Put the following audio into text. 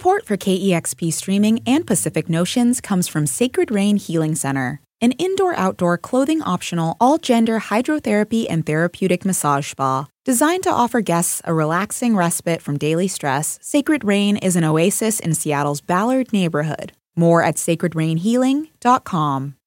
Support for KEXP streaming and Pacific Notions comes from Sacred Rain Healing Center, an indoor-outdoor clothing-optional all-gender hydrotherapy and therapeutic massage spa. Designed to offer guests a relaxing respite from daily stress, Sacred Rain is an oasis in Seattle's Ballard neighborhood. More at sacredrainhealing.com.